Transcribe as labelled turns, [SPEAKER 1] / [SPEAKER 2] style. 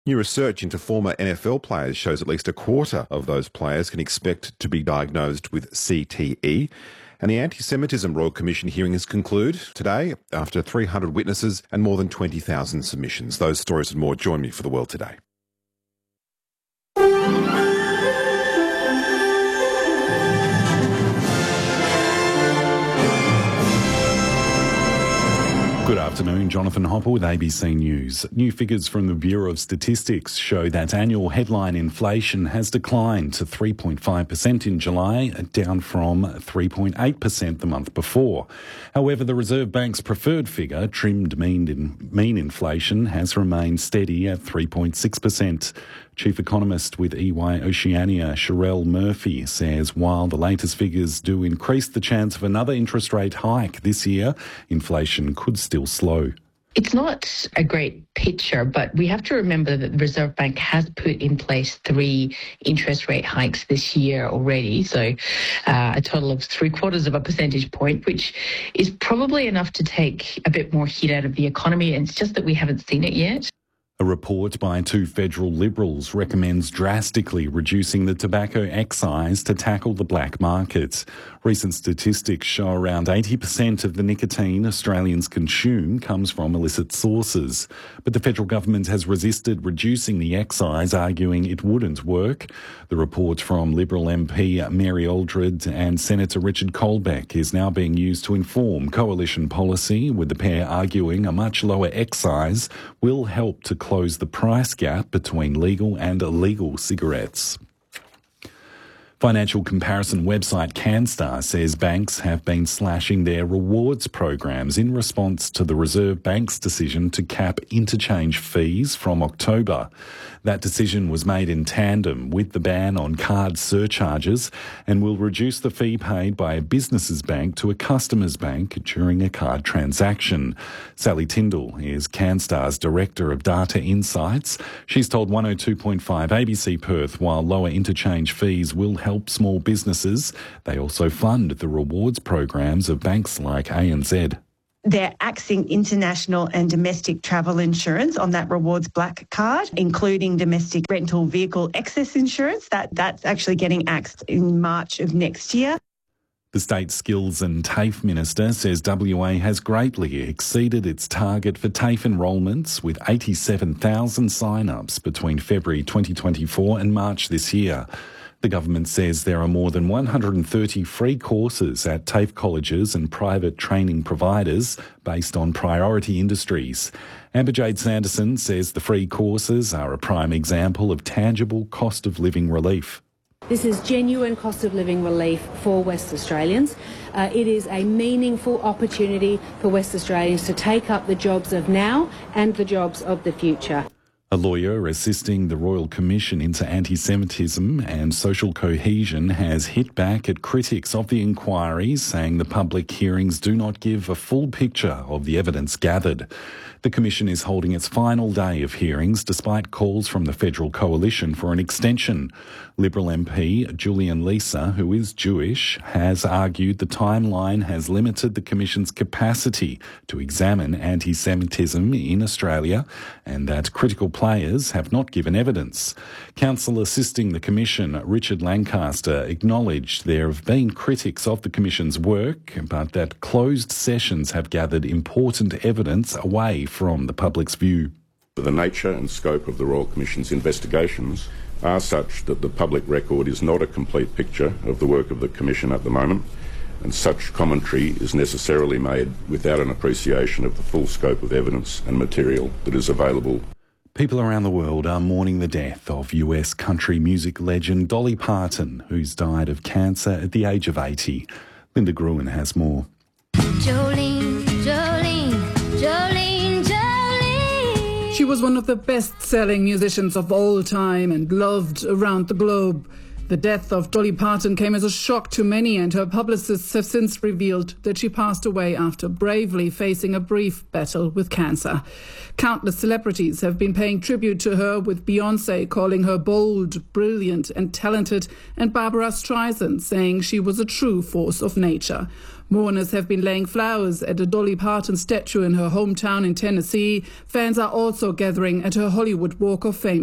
[SPEAKER 1] New research into former NFL players shows at least a quarter of those players can expect to be diagnosed with CTE. And the Anti-Semitism Royal Commission hearing has concluded today after 300 witnesses and more than 20,000 submissions. Those stories and more join me for The World Today.
[SPEAKER 2] Good afternoon, Jonathan Hopper with ABC News. New figures from the Bureau of Statistics show that annual headline inflation has declined to 3.5% in July, down from 3.8% the month before. However, the Reserve Bank's preferred figure, trimmed mean inflation, has remained steady at 3.6%. Chief Economist with EY Oceania, Sherelle Murphy, says while the latest figures do increase the chance of another interest rate hike this year, inflation could still slow.
[SPEAKER 3] It's not a great picture, but we have to remember that the Reserve Bank has put in place 3 interest rate hikes this year already. So a total of 0.75 of a percentage point, which is probably enough to take a bit more heat out of the economy. And it's just that we haven't seen it yet.
[SPEAKER 2] A report by 2 federal Liberals recommends drastically reducing the tobacco excise to tackle the black market. Recent statistics show around 80% of the nicotine Australians consume comes from illicit sources. But the federal government has resisted reducing the excise, arguing it wouldn't work. The report from Liberal MP Mary Aldred and Senator Richard Colbeck is now being used to inform coalition policy, with the pair arguing a much lower excise will help to close the price gap between legal and illegal cigarettes. Financial comparison website Canstar says banks have been slashing their rewards programs in response to the Reserve Bank's decision to cap interchange fees from October. That decision was made in tandem with the ban on card surcharges and will reduce the fee paid by a business's bank to a customer's bank during a card transaction. Sally Tyndall is Canstar's Director of Data Insights. She's told 102.5 ABC Perth while lower interchange fees will help small businesses, they also fund the rewards programs of banks like ANZ.
[SPEAKER 4] They're axing international and domestic travel insurance on that Rewards Black Card, including domestic rental vehicle excess insurance. That's actually getting axed in March of next year.
[SPEAKER 2] The State Skills and TAFE Minister says WA has greatly exceeded its target for TAFE enrolments, with 87,000 sign-ups between February 2024 and March this year. The government says there are more than 130 free courses at TAFE colleges and private training providers based on priority industries. Amber Jade Sanderson says the free courses are a prime example of tangible cost of living relief.
[SPEAKER 5] This is genuine cost of living relief for West Australians. It is a meaningful opportunity for West Australians to take up the jobs of now and the jobs of the future.
[SPEAKER 2] A lawyer assisting the Royal Commission into anti-Semitism and social cohesion has hit back at critics of the inquiry, saying the public hearings do not give a full picture of the evidence gathered. The Commission is holding its final day of hearings despite calls from the Federal Coalition for an extension. Liberal MP Julian Leeser, who is Jewish, has argued the timeline has limited the Commission's capacity to examine anti-Semitism in Australia and that critical players have not given evidence. Counsel assisting the Commission, Richard Lancaster, acknowledged there have been critics of the Commission's work, but that closed sessions have gathered important evidence away from the public's view.
[SPEAKER 6] The nature and scope of the Royal Commission's investigations are such that the public record is not a complete picture of the work of the Commission at the moment, and such commentary is necessarily made without an appreciation of the full scope of evidence and material that is available.
[SPEAKER 2] People around the world are mourning the death of US country music legend Dolly Parton, who's died of cancer at the age of 80. Linda Gruen has more.
[SPEAKER 7] Jolene, Jolene, Jolene, Jolene.
[SPEAKER 8] She was one of the best-selling musicians of all time and loved around the globe. The death of Dolly Parton came as a shock to many, and her publicists have since revealed that she passed away after bravely facing a brief battle with cancer. Countless celebrities have been paying tribute to her, with Beyoncé calling her bold, brilliant and talented, and Barbara Streisand saying she was a true force of nature. Mourners have been laying flowers at a Dolly Parton statue in her hometown in Tennessee. Fans are also gathering at her Hollywood Walk of Fame